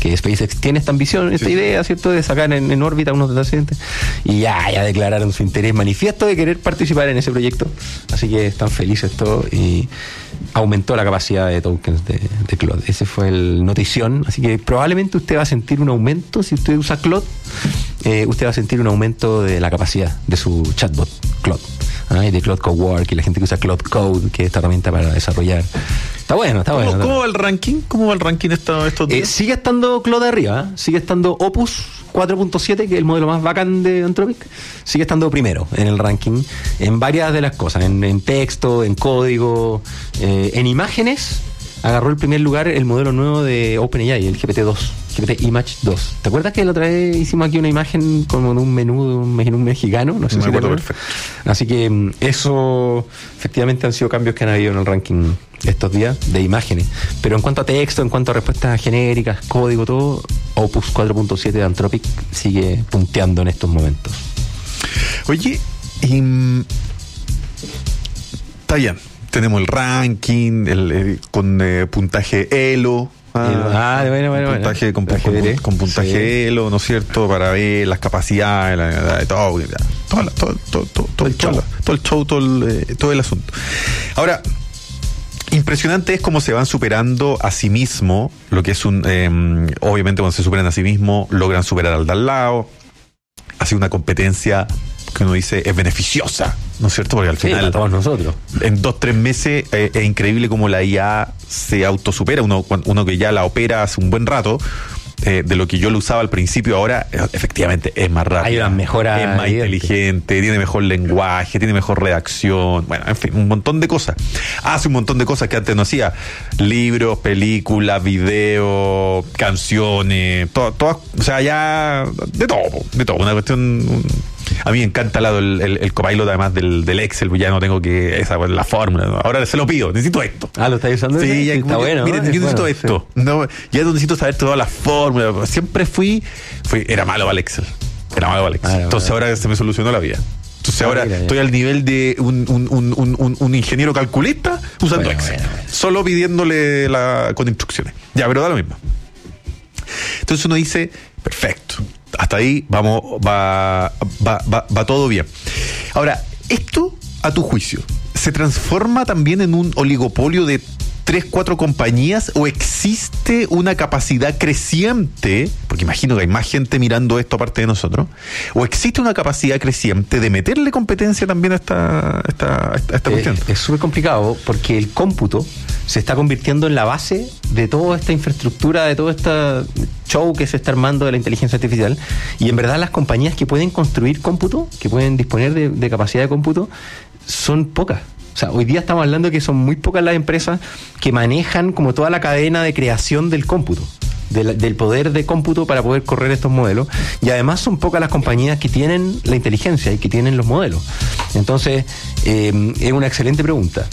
que SpaceX tiene esta ambición, esta idea, ¿cierto?, de sacar en órbita unos data centers, y ya declararon su interés manifiesto de querer participar en ese proyecto, así que están felices todos, y aumentó la capacidad de tokens de Claude. Ese fue el notición, así que probablemente usted va a sentir un aumento, si usted usa Claude, usted va a sentir un aumento de la capacidad de su chatbot Claude, y de Claude Cowork, y la gente que usa Claude Code, que es esta herramienta para desarrollar. Está bueno. ¿Cómo va el ranking? ¿Cómo va el ranking estos días? Sigue estando Claude arriba, sigue estando Opus 4.7, que es el modelo más bacán de Anthropic, sigue estando primero en el ranking, en varias de las cosas, en texto, en código, en imágenes. Agarró el primer lugar el modelo nuevo de OpenAI, el GPT-2, GPT Image 2. ¿Te acuerdas que la otra vez hicimos aquí una imagen como de un menú de un mexicano? No sé si me acuerdo, perfecto. Así que eso, efectivamente, han sido cambios que han habido en el ranking estos días de imágenes. Pero en cuanto a texto, en cuanto a respuestas genéricas, código, todo, Opus 4.7 de Anthropic sigue punteando en estos momentos. Oye, está bien. Tenemos el ranking con puntaje Elo. Puntaje con puntaje Elo, ¿no es cierto? Para ver las capacidades, todo el asunto. Ahora, impresionante es cómo se van superando a sí mismo, lo que es obviamente cuando se superan a sí mismo, logran superar al de al lado. Ha sido una competencia que uno dice es beneficiosa, ¿no es cierto? Porque al final, para todos nosotros, en 2-3 meses es increíble cómo la IA se autosupera. Uno que ya la opera hace un buen rato, de lo que yo lo usaba al principio, ahora efectivamente es más rápido, hay una mejora, es más inteligente, tiene mejor lenguaje, tiene mejor redacción, bueno, en fin, un montón de cosas. Hace un montón de cosas que antes no hacía: libros, películas, videos, canciones, todas, o sea, ya de todo, una cuestión. A mí me encanta el copilot, además del Excel, pues ya no tengo la fórmula, ahora se lo pido, necesito esto. ¿Lo estás usando? Sí, ya está bueno. Miren, yo necesito esto. Sí. No, ya no necesito saber todas las fórmulas. Siempre era malo para el Excel. Entonces ahora se me solucionó la vida. Entonces ahora estoy al nivel de un ingeniero calculista usando Excel. Solo pidiéndole con instrucciones. Ya, pero da lo mismo. Entonces uno dice, perfecto. Hasta ahí va todo bien. Ahora, esto, a tu juicio, ¿se transforma también en un oligopolio de 3-4 compañías o existe una capacidad creciente, porque imagino que hay más gente mirando esto aparte de nosotros, o existe una capacidad creciente de meterle competencia también a esta cuestión? Es súper complicado porque el cómputo se está convirtiendo en la base de toda esta infraestructura, de todo este show que se está armando de la inteligencia artificial, y en verdad las compañías que pueden construir cómputo, que pueden disponer de capacidad de cómputo, son pocas. O sea, hoy día estamos hablando de que son muy pocas las empresas que manejan como toda la cadena de creación del cómputo, del poder de cómputo para poder correr estos modelos, y además son pocas las compañías que tienen la inteligencia y que tienen los modelos. Entonces, es una excelente pregunta.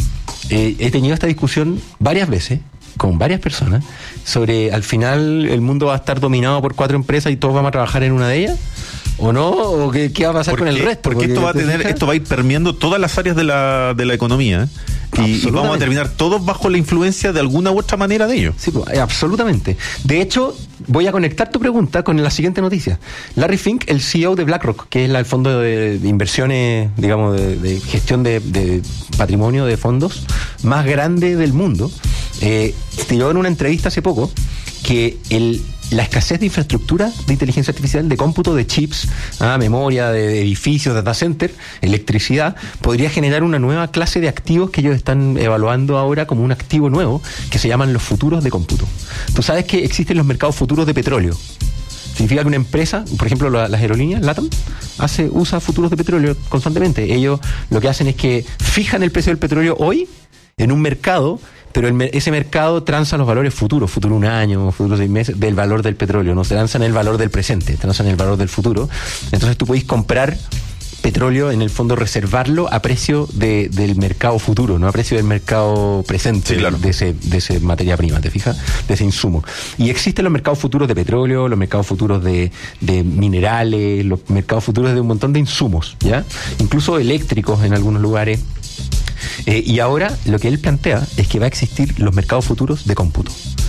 He tenido esta discusión varias veces con varias personas sobre, al final el mundo va a estar dominado por 4 empresas y todos vamos a trabajar en una de ellas, ¿o no? ¿O qué va a pasar con el resto? Porque esto va a ir permeando todas las áreas de la economía, y vamos a terminar todos bajo la influencia de alguna u otra manera de ello. Sí, absolutamente. De hecho, voy a conectar tu pregunta con la siguiente noticia. Larry Fink, el CEO de BlackRock, que es el fondo de inversiones, digamos, de gestión de patrimonio de fondos más grande del mundo, tiró en una entrevista hace poco que la escasez de infraestructura de inteligencia artificial, de cómputo, de chips, memoria, de edificios, data center, electricidad, podría generar una nueva clase de activos que ellos están evaluando ahora como un activo nuevo, que se llaman los futuros de cómputo. Tú sabes que existen los mercados futuros de petróleo. Significa que una empresa, por ejemplo las aerolíneas, LATAM, usa futuros de petróleo constantemente. Ellos lo que hacen es que fijan el precio del petróleo hoy en un mercado, pero ese mercado transa los valores futuros, futuro 1 año, futuro 6 meses, del valor del petróleo. No se transan el valor del presente, transan el valor del futuro. Entonces tú podés comprar petróleo, en el fondo reservarlo a precio del mercado futuro, no a precio del mercado presente, sí, claro, de ese materia prima, ¿te fijas? De ese insumo. Y existen los mercados futuros de petróleo, los mercados futuros de minerales, los mercados futuros de un montón de insumos, ¿ya? Incluso eléctricos en algunos lugares. Y ahora lo que él plantea es que va a existir los mercados futuros de cómputo.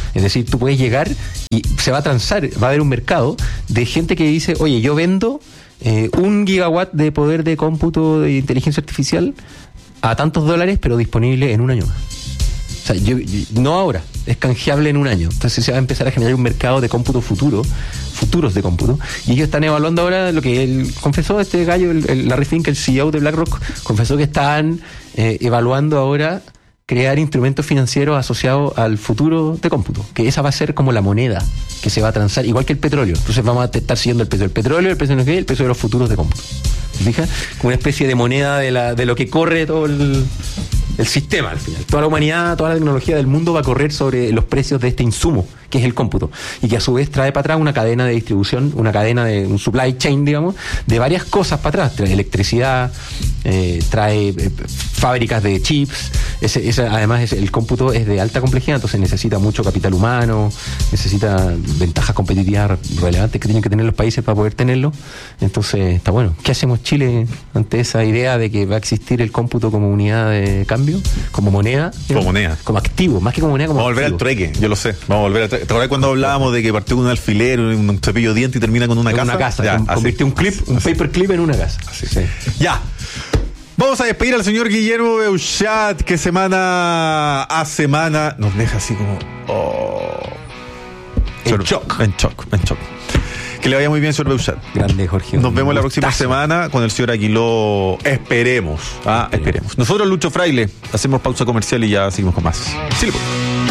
Es decir, tú puedes llegar y se va a transar, va a haber un mercado de gente que dice, oye, yo vendo 1 gigawatt de poder de cómputo de inteligencia artificial a tantos dólares, pero disponible en un año más. O sea, no ahora, es canjeable en un año. Entonces se va a empezar a generar un mercado de cómputo futuros de cómputo, y ellos están evaluando ahora lo que él confesó, este gallo, el Larry Fink, el CEO de BlackRock, confesó que están evaluando ahora crear instrumentos financieros asociados al futuro de cómputo, que esa va a ser como la moneda que se va a transar, igual que el petróleo. Entonces vamos a estar siguiendo el petróleo, el precio de energía y el precio de los futuros de cómputo. ¿Te fijas? Como una especie de moneda de lo que corre todo el sistema al final. Toda la humanidad, toda la tecnología del mundo va a correr sobre los precios de este insumo, que es el cómputo, y que a su vez trae para atrás una cadena de distribución, una cadena de un supply chain, digamos, de varias cosas para atrás. Trae electricidad, trae fábricas de chips. Además, el cómputo es de alta complejidad, entonces necesita mucho capital humano, necesita ventajas competitivas relevantes que tienen que tener los países para poder tenerlo. Entonces, está bueno. ¿Qué hacemos Chile ante esa idea de que va a existir el cómputo como unidad de cambio, como moneda? Como moneda. Como activo, más que como moneda, como vamos activo. Vamos a volver al trueque, yo lo sé. Vamos a volver al trueque. ¿Te acuerdas cuando hablábamos de que partió con un alfiler, un cepillo de dientes y termina con una casa? Una casa, ya, convierte un paper clip en una casa. Así. Sí. Ya. Vamos a despedir al señor Guillermo Beuchat, que semana a semana nos deja así como... En shock. Que le vaya muy bien, señor Beuchat. Grande, Jorge. Nos vemos la próxima semana con el señor Aguiló. Esperemos. Esperemos. Nosotros, Lucho Fraile, hacemos pausa comercial y ya seguimos con más. Sí, le puedo.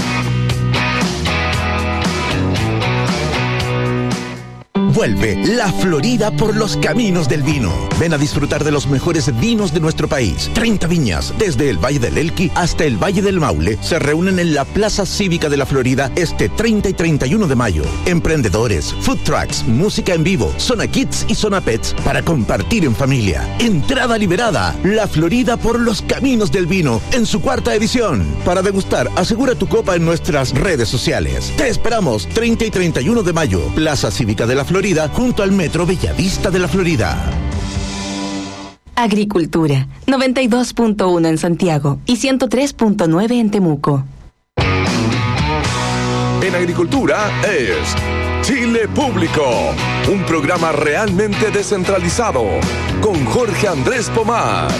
Vuelve La Florida por los caminos del vino. Ven a disfrutar de los mejores vinos de nuestro país. 30 viñas, desde el Valle del Elqui hasta el Valle del Maule, se reúnen en la Plaza Cívica de La Florida este 30 y 31 de mayo. Emprendedores, food trucks, música en vivo, zona kids y zona pets para compartir en familia. Entrada liberada. La Florida por los caminos del vino en su 4ª edición. Para degustar, asegura tu copa en nuestras redes sociales. Te esperamos 30 y 31 de mayo. Plaza Cívica de La Florida, junto al Metro Bellavista de La Florida. Agricultura, 92.1 en Santiago y 103.9 en Temuco. En Agricultura es Chile Público, un programa realmente descentralizado, con Jorge Andrés Pomar.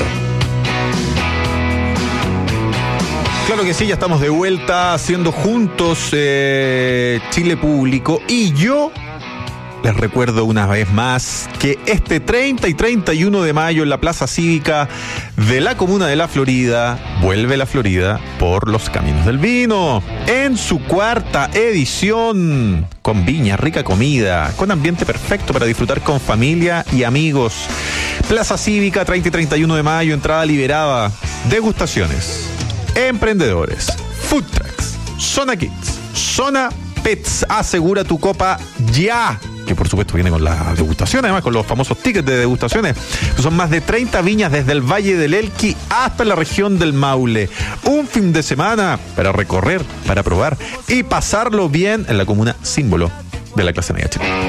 Claro que sí, ya estamos de vuelta haciendo juntos Chile Público, y yo les recuerdo una vez más que este 30 y 31 de mayo en la Plaza Cívica de la Comuna de La Florida, vuelve La Florida por los caminos del vino, en su 4ª edición, con viña, rica comida, con ambiente perfecto para disfrutar con familia y amigos. Plaza Cívica, 30 y 31 de mayo, entrada liberada, degustaciones, emprendedores, food trucks, zona kids, zona pets. Asegura tu copa ya, que por supuesto viene con la degustación, además con los famosos tickets de degustaciones. Son más de 30 viñas desde el Valle del Elqui hasta la región del Maule. Un fin de semana para recorrer, para probar y pasarlo bien en la comuna símbolo de la clase media chilena.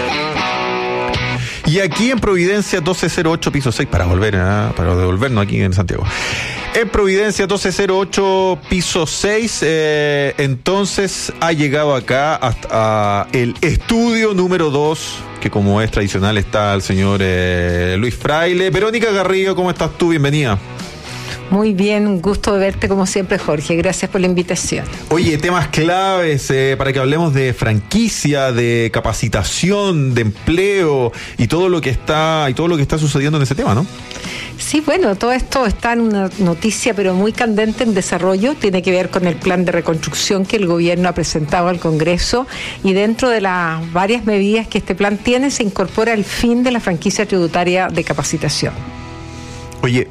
Y aquí en Providencia 1208, piso 6, para devolvernos aquí en Santiago. En Providencia 1208, piso 6, entonces ha llegado acá hasta el estudio número 2, que como es tradicional está el señor Luis Fraile. Verónica Garrido, ¿cómo estás tú? Bienvenida. Muy bien, un gusto de verte como siempre, Jorge. Gracias por la invitación. Oye, temas claves para que hablemos de franquicia, de capacitación, de empleo y todo lo que está sucediendo en ese tema, ¿no? Sí, bueno, todo esto está en una noticia pero muy candente en desarrollo. Tiene que ver con el plan de reconstrucción que el gobierno ha presentado al Congreso, y dentro de las varias medidas que este plan tiene se incorpora el fin de la franquicia tributaria de capacitación. Oye,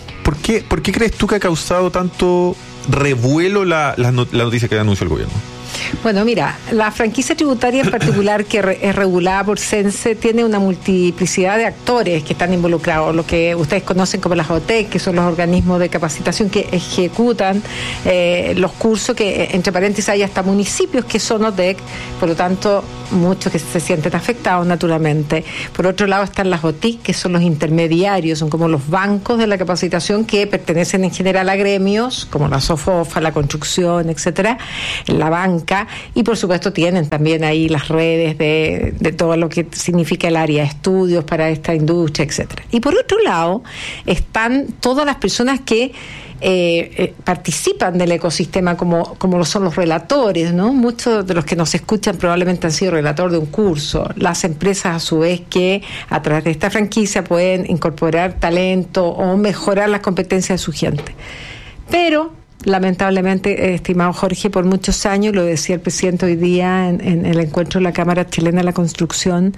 ¿por qué crees tú que ha causado tanto revuelo la noticia que anunció el gobierno? Bueno, mira, la franquicia tributaria en particular, que es regulada por CENSE, tiene una multiplicidad de actores que están involucrados, lo que ustedes conocen como las OTEC, que son los organismos de capacitación que ejecutan los cursos, que entre paréntesis hay hasta municipios que son OTEC, por lo tanto muchos que se sienten afectados naturalmente. Por otro lado están las OTIC, que son los intermediarios, son como los bancos de la capacitación que pertenecen en general a gremios como la SOFOFA, la construcción, etcétera, la banca, y por supuesto tienen también ahí las redes de todo lo que significa el área de estudios para esta industria, etcétera. Y por otro lado están todas las personas que participan del ecosistema, como lo son los relatores, ¿no? Muchos de los que nos escuchan probablemente han sido relator de un curso. Las empresas, a su vez, que a través de esta franquicia pueden incorporar talento o mejorar las competencias de su gente. Pero lamentablemente, estimado Jorge, por muchos años, lo decía el presidente hoy día en el encuentro de la Cámara Chilena de la Construcción,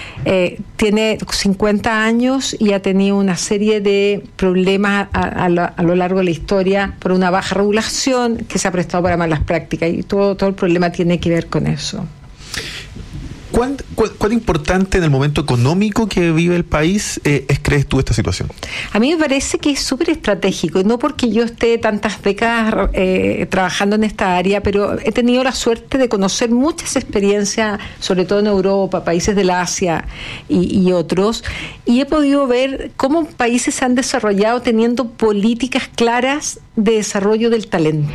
tiene 50 años y ha tenido una serie de problemas a lo largo de la historia por una baja regulación que se ha prestado para malas prácticas, y todo el problema tiene que ver con eso. ¿Cuán importante en el momento económico que vive el país crees tú esta situación? A mí me parece que es súper estratégico, y no porque yo esté tantas décadas trabajando en esta área, pero he tenido la suerte de conocer muchas experiencias, sobre todo en Europa, países del Asia y otros, y he podido ver cómo países se han desarrollado teniendo políticas claras de desarrollo del talento.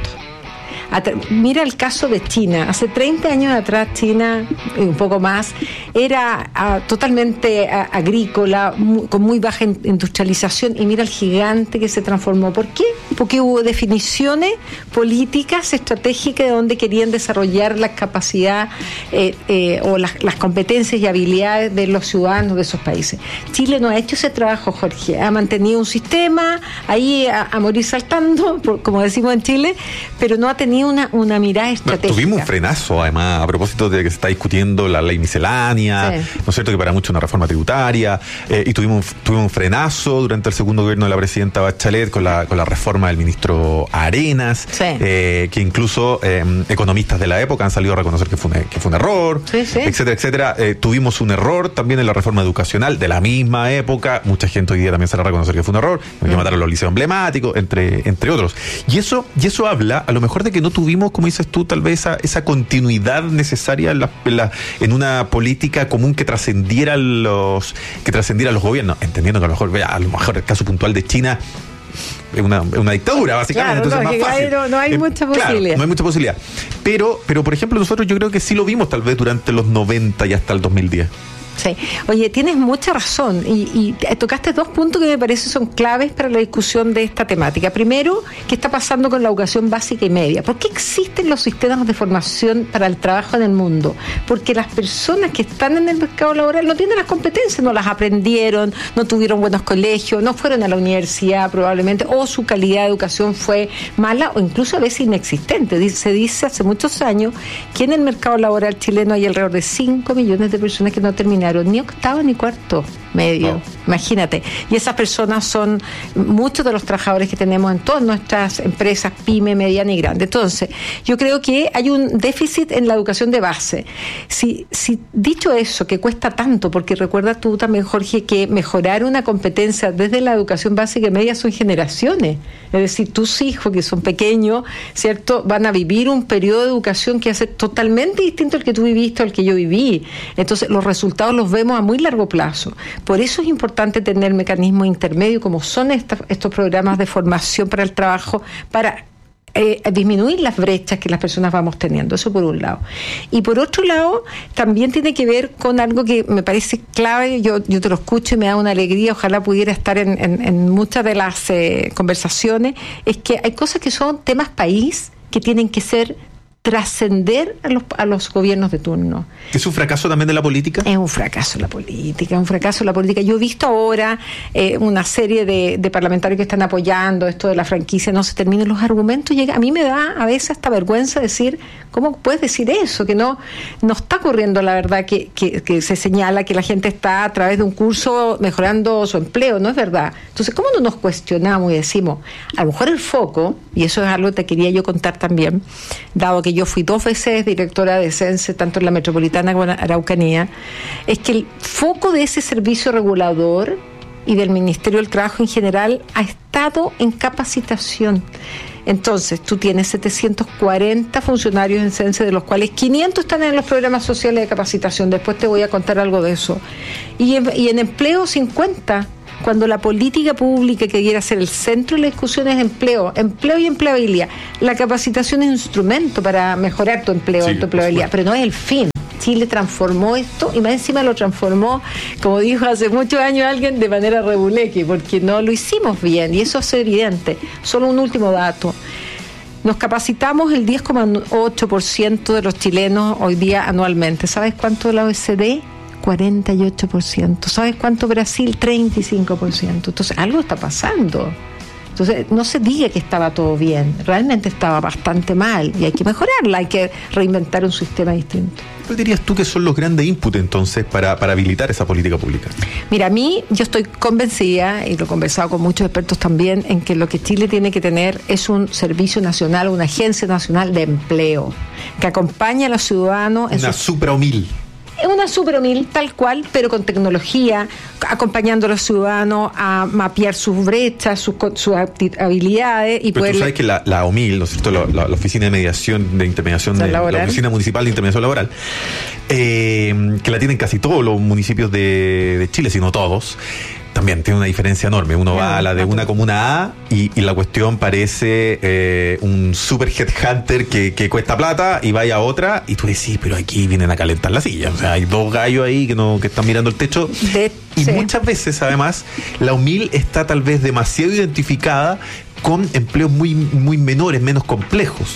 Mira el caso de China. Hace 30 años atrás China, un poco más, era totalmente agrícola, con muy baja industrialización, y mira el gigante que se transformó. ¿Por qué? Porque hubo definiciones políticas estratégicas de donde querían desarrollar la capacidad o las competencias y habilidades de los ciudadanos de esos países. Chile no ha hecho ese trabajo, Jorge. Ha mantenido un sistema ahí a morir saltando, como decimos en Chile, pero no ha tenido una mirada estratégica. Tuvimos un frenazo, además, a propósito de que se está discutiendo la ley miscelánea, sí, ¿no es cierto?, que para muchos una reforma tributaria, y tuvimos un frenazo durante el segundo gobierno de la presidenta Bachelet con la reforma del ministro Arenas, sí, que incluso economistas de la época han salido a reconocer que fue un error, sí, sí, etcétera, etcétera. Tuvimos un error también en la reforma educacional de la misma época. Mucha gente hoy día también sale a reconocer que fue un error, que mataron los liceos emblemáticos, entre otros. Y eso habla a lo mejor de que no tuvimos, como dices tú, tal vez esa continuidad necesaria en una política común que trascendiera los gobiernos, entendiendo que a lo mejor el caso puntual de China es una dictadura, básicamente. Claro, entonces es más fácil. No hay mucha posibilidad. Claro, no hay mucha posibilidad. Pero, por ejemplo, nosotros yo creo que sí lo vimos tal vez durante los 90 y hasta el 2010. Sí. Oye, tienes mucha razón, y tocaste dos puntos que me parece son claves para la discusión de esta temática. Primero, ¿qué está pasando con la educación básica y media? ¿Por qué existen los sistemas de formación para el trabajo en el mundo? Porque las personas que están en el mercado laboral no tienen las competencias, no las aprendieron, no tuvieron buenos colegios, no fueron a la universidad probablemente, o su calidad de educación fue mala o incluso a veces inexistente. Se dice hace muchos años que en el mercado laboral chileno hay alrededor de 5 millones de personas que no terminaron ni octavo ni cuarto medio, no. Imagínate. Y esas personas son muchos de los trabajadores que tenemos en todas nuestras empresas, pyme, mediana y grande. Entonces, yo creo que hay un déficit en la educación de base. Si dicho eso, que cuesta tanto, porque recuerda tú también, Jorge, que mejorar una competencia desde la educación básica y media son generaciones. Es decir, tus hijos, que son pequeños, ¿cierto?, van a vivir un periodo de educación que va a ser totalmente distinto al que tú viviste o al que yo viví. Entonces, los resultados los vemos a muy largo plazo. Por eso es importante tener mecanismos intermedios como son estos programas de formación para el trabajo, para disminuir las brechas que las personas vamos teniendo. Eso por un lado. Y por otro lado, también tiene que ver con algo que me parece clave. Yo te lo escucho y me da una alegría. Ojalá pudiera estar en muchas de las conversaciones. Es que hay cosas que son temas país que tienen que ser trascender a los gobiernos de turno. ¿Es un fracaso también de la política? Es un fracaso la política, Yo he visto ahora una serie de parlamentarios que están apoyando esto de la franquicia, no se terminan los argumentos. A mí me da a veces hasta vergüenza decir, ¿cómo puedes decir eso? Que no está ocurriendo, la verdad, que se señala que la gente está a través de un curso mejorando su empleo. No es verdad. Entonces, ¿cómo no nos cuestionamos y decimos, a lo mejor el foco, y eso es algo que te quería yo contar también, dado que que yo fui 2 veces directora de SENSE, tanto en la metropolitana como en Araucanía, es que el foco de ese servicio regulador y del Ministerio del Trabajo en general ha estado en capacitación. Entonces, tú tienes 740 funcionarios en SENSE, de los cuales 500 están en los programas sociales de capacitación. Después te voy a contar algo de eso. Y en empleo, 50. Cuando la política pública que quiera ser el centro de la discusión es empleo y empleabilidad. La capacitación es un instrumento para mejorar tu empleo, tu empleabilidad, pero no es el fin. Chile transformó esto y más encima lo transformó, como dijo hace muchos años alguien, de manera reguleque, porque no lo hicimos bien y eso es evidente. Solo un último dato. Nos capacitamos el 10,8% de los chilenos hoy día anualmente. ¿Sabes cuánto de la OECD? 48%. ¿Sabes cuánto Brasil? 35%. Entonces, algo está pasando. Entonces, no se diga que estaba todo bien. Realmente estaba bastante mal y hay que mejorarla, hay que reinventar un sistema distinto. ¿Cuál dirías tú que son los grandes inputs entonces para habilitar esa política pública? Mira, yo estoy convencida, y lo he conversado con muchos expertos también, en que lo que Chile tiene que tener es un servicio nacional, una agencia nacional de empleo, que acompañe a los ciudadanos. Una SupraOmil. Es una SupraOmil tal cual, pero con tecnología, acompañando a los ciudadanos a mapear sus brechas, sus habilidades y pero poder. Tú sabes que la OMIL, ¿no es cierto? La Oficina de Mediación de Intermediación la Oficina Municipal de Intermediación Laboral, que la tienen casi todos los municipios de Chile, si no todos. También tiene una diferencia enorme. Uno va a la de una comuna A y la cuestión parece un super headhunter que cuesta plata, y vaya a otra y tú decís, pero aquí vienen a calentar la silla. O sea, hay 2 gallos ahí que están mirando el techo. Muchas veces, además, la UMIL está tal vez demasiado identificada con empleos muy, muy menores, menos complejos.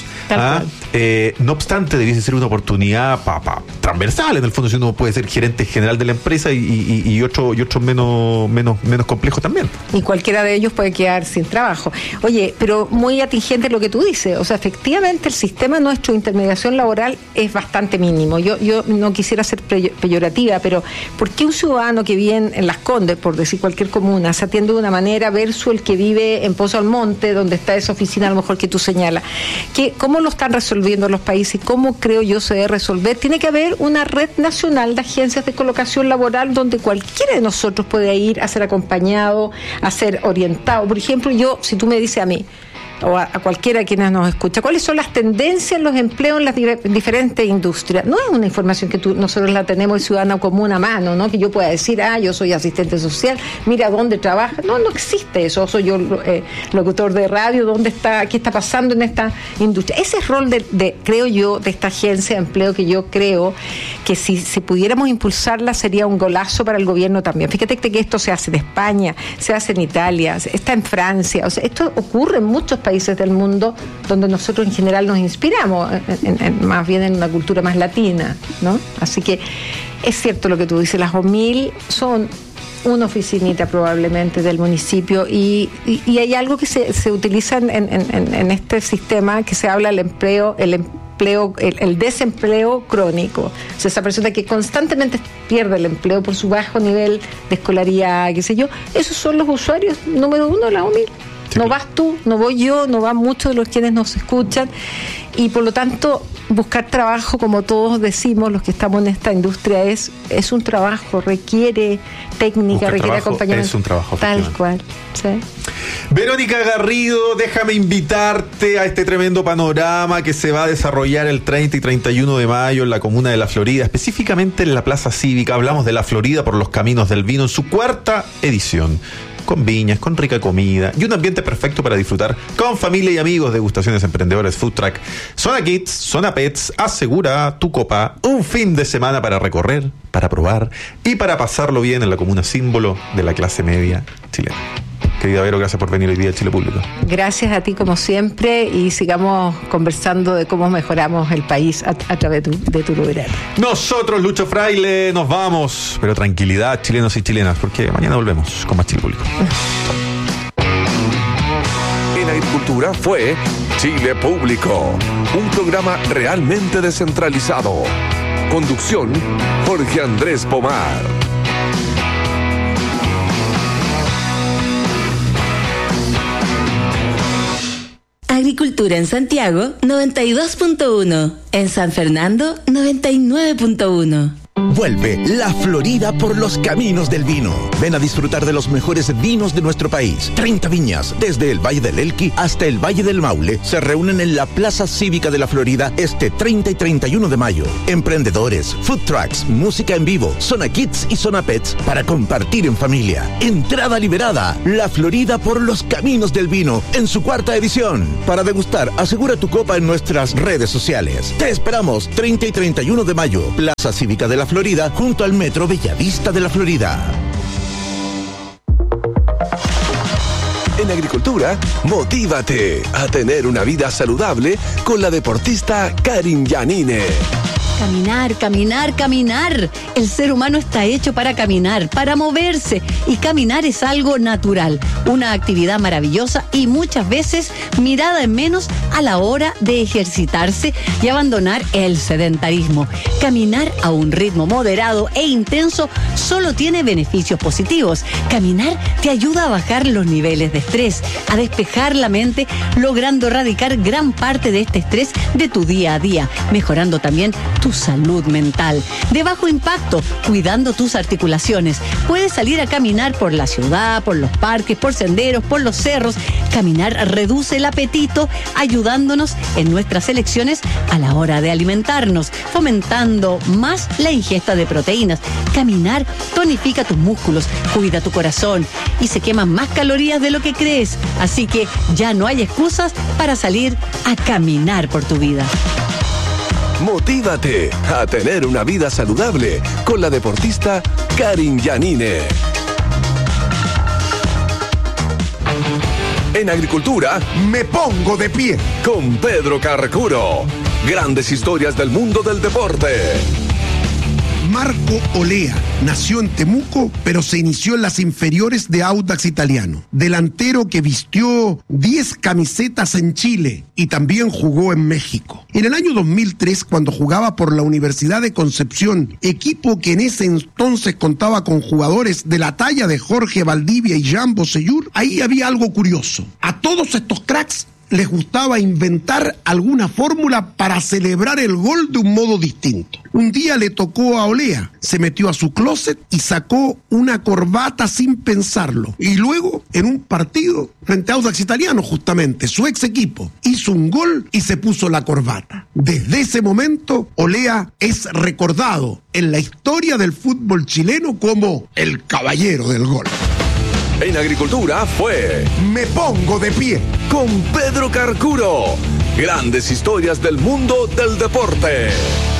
No obstante, debiese ser una oportunidad transversal, en el fondo, si uno puede ser gerente general de la empresa y otros menos complejos también. Y cualquiera de ellos puede quedar sin trabajo. Oye, pero muy atingente lo que tú dices. O sea, efectivamente el sistema nuestro de intermediación laboral es bastante mínimo. Yo no quisiera ser peyorativa, pero ¿por qué un ciudadano que vive en Las Condes, por decir cualquier comuna, se atiende de una manera versus el que vive en Pozo Almonte, donde está esa oficina a lo mejor que tú señalas? ¿Cómo lo están resolviendo los países? ¿Cómo creo yo se debe resolver? Tiene que haber una red nacional de agencias de colocación laboral donde cualquiera de nosotros puede ir a ser acompañado, a ser orientado. Por ejemplo, si tú me dices a mí, o a cualquiera de quienes nos escucha, ¿cuáles son las tendencias en los empleos en las diferentes industrias? No es una información que nosotros la tenemos el ciudadano común a mano, ¿no? Que yo pueda decir, yo soy asistente social, mira dónde trabaja. No existe eso. Soy yo locutor de radio, ¿qué está pasando en esta industria? Ese es el rol creo yo, de esta agencia de empleo, que yo creo que si pudiéramos impulsarla sería un golazo para el gobierno también. Fíjate que esto se hace en España, se hace en Italia, está en Francia. O sea, esto ocurre en muchos países del mundo donde nosotros en general nos inspiramos, más bien en una cultura más latina, ¿no? Así que es cierto lo que tú dices, las OMIL son una oficinita probablemente del municipio y hay algo que se utiliza en este sistema, que se habla el desempleo crónico. O sea, esa persona que constantemente pierde el empleo por su bajo nivel de escolaridad, qué sé yo, esos son los usuarios número 1 de la OMIL. No vas tú, no voy yo, no van muchos de los quienes nos escuchan, y por lo tanto buscar trabajo, como todos decimos los que estamos en esta industria, es un trabajo, requiere técnica, requiere acompañamiento. Es un trabajo. Tal cual, sí. Verónica Garrido, déjame invitarte a este tremendo panorama que se va a desarrollar el 30 y 31 de mayo en la comuna de La Florida, específicamente en la Plaza Cívica. Hablamos de La Florida por los caminos del vino en su 4ª edición. Con viñas, con rica comida y un ambiente perfecto para disfrutar con familia y amigos. Degustaciones emprendedores, food truck, zona kids, zona pets. Asegura tu copa, un fin de semana para recorrer, para probar y para pasarlo bien en la comuna símbolo de la clase media chilena. Querida Vero, gracias por venir hoy día a Chile Público. Gracias a ti como siempre, y sigamos conversando de cómo mejoramos el país a través de tu programa. Nosotros, Lucho Fraile, nos vamos, pero tranquilidad, chilenos y chilenas, porque mañana volvemos con más Chile Público. En Agricultura fue Chile Público, un programa realmente descentralizado. Conducción, Jorge Andrés Pomar. Agricultura en Santiago, 92.1. En San Fernando, 99.1. Vuelve La Florida por los caminos del vino. Ven a disfrutar de los mejores vinos de nuestro país. 30 viñas, desde el Valle del Elqui hasta el Valle del Maule, se reúnen en la Plaza Cívica de La Florida este 30 y 31 de mayo. Emprendedores, food trucks, música en vivo, zona kids y zona pets para compartir en familia. Entrada liberada. La Florida por los caminos del vino en su 4ª edición. Para degustar, asegura tu copa en nuestras redes sociales. Te esperamos 30 y 31 de mayo. Plaza Cívica de La Florida, junto al Metro Bellavista de La Florida. En agricultura, motívate a tener una vida saludable con la deportista Karin Yanine. Caminar, caminar, caminar. El ser humano está hecho para caminar, para moverse. Y caminar es algo natural, una actividad maravillosa y muchas veces mirada en menos a la hora de ejercitarse y abandonar el sedentarismo. Caminar a un ritmo moderado e intenso solo tiene beneficios positivos. Caminar te ayuda a bajar los niveles de estrés, a despejar la mente, logrando erradicar gran parte de este estrés de tu día a día, mejorando también tu salud mental. De bajo impacto, cuidando tus articulaciones. Puedes salir a caminar por la ciudad, por los parques, por senderos, por los cerros. Caminar reduce el apetito, ayudándonos en nuestras elecciones a la hora de alimentarnos, fomentando más la ingesta de proteínas. Caminar tonifica tus músculos, cuida tu corazón y se queman más calorías de lo que crees. Así que ya no hay excusas para salir a caminar por tu vida. Motívate a tener una vida saludable con la deportista Karin Yanine. En agricultura, me pongo de pie con Pedro Carcuro. Grandes historias del mundo del deporte. Marco Olea nació en Temuco, pero se inició en las inferiores de Audax Italiano. Delantero que vistió 10 camisetas en Chile y también jugó en México. En el año 2003, cuando jugaba por la Universidad de Concepción, equipo que en ese entonces contaba con jugadores de la talla de Jorge Valdivia y Jean Bossellur, ahí había algo curioso. A todos estos cracks les gustaba inventar alguna fórmula para celebrar el gol de un modo distinto. Un día le tocó a Olea, se metió a su closet y sacó una corbata sin pensarlo. Y luego, en un partido frente a Audax Italiano, justamente, su ex equipo, hizo un gol y se puso la corbata. Desde ese momento, Olea es recordado en la historia del fútbol chileno como el caballero del gol. En agricultura fue Me pongo de pie con Pedro Carcuro. Grandes historias del mundo del deporte.